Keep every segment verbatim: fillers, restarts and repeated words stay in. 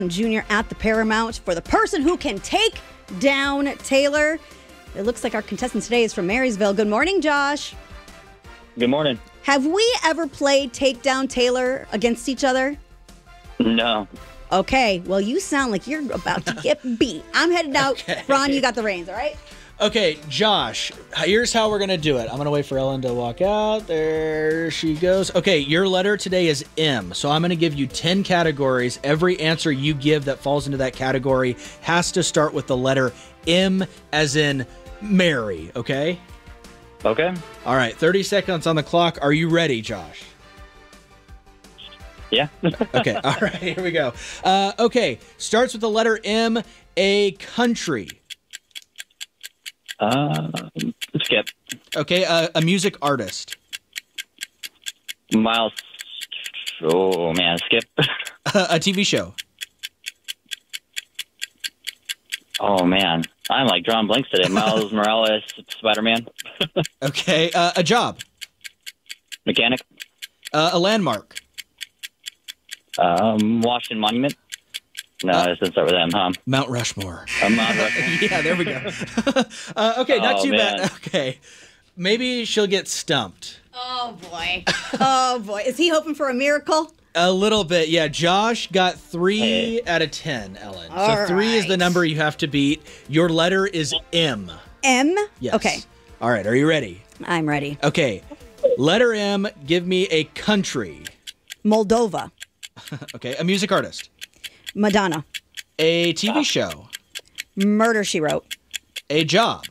Junior at the Paramount for the person who can take down Taylor. It looks like our contestant today is from Marysville. Good morning, Josh. Good morning. Have we ever played Take Down Taylor against each other? No. Okay, well, you sound like you're about to get beat. I'm headed out. Okay. Ron, you got the reins, all right? Okay, Josh, here's how we're going to do it. I'm going to wait for Ellen to walk out. There she goes. Okay, your letter today is M. So I'm going to give you ten categories. Every answer you give that falls into that category has to start with the letter M, as in Mary, okay? Okay. All right, thirty seconds on the clock. Are you ready, Josh? Yeah. Okay, all right, here we go. Uh, okay, starts with the letter M, a country. Uh, skip. Okay, uh, a music artist. Miles. Oh, man. Skip. a T V show. Oh, man. I'm like drawing blanks today. Miles Morales, Spider-Man. Okay, uh, a job. Mechanic. Uh, a landmark. Um, Washington Monument. No, Uh, it doesn't start with M, huh? Mount Rushmore. Um, Mount Rushmore. Yeah, there we go. uh, okay, not Oh, too man. bad. Okay, maybe she'll get stumped. Oh, boy. Oh, boy. Is he hoping for a miracle? A little bit, yeah. Josh got three Hey. out of ten, Ellen. All so three is the right. number you have to beat. Your letter is M. M? Yes. Okay, All right, are you ready? I'm ready. Okay, letter M, give me a country. Moldova. Okay, a music artist. Madonna. A T V show. Murder, She Wrote. A job.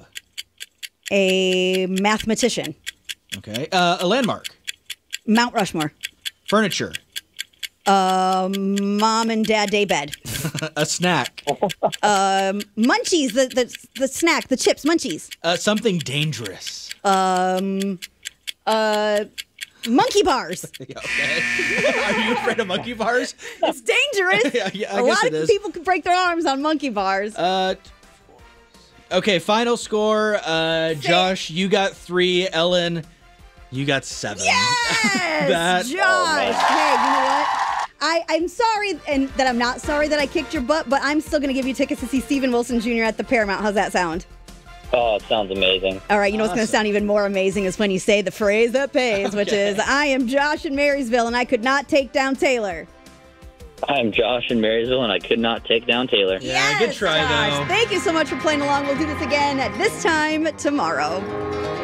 A mathematician. Okay, uh, a landmark. Mount Rushmore. Furniture. Um, mom and dad day bed. A snack. Um, munchies, the, the the snack, the chips, munchies. Uh, something dangerous. Um, uh, monkey bars. Yeah, okay. Are you afraid of monkey bars? It's dangerous. Yeah, yeah, I A guess lot it of is. people could break their arms on monkey bars. Uh, okay, final score. Uh, Josh, you got three. Ellen, you got seven. Yes, That- Josh. Oh, man. Hey, you know what? I, I'm sorry, and that I'm not sorry that I kicked your butt, but I'm still going to give you tickets to see Steven Wilson Junior at the Paramount. How's that sound? Oh, it sounds amazing. All right, you know what's going to Awesome. sound even more amazing is when you say the phrase that pays, which Okay. is, I am Josh in Marysville, and I could not take down Taylor. I'm Josh in Marysville, and I could not take down Taylor. Yeah, good try, Josh. though. Thank you so much for playing along. We'll do this again at this time tomorrow.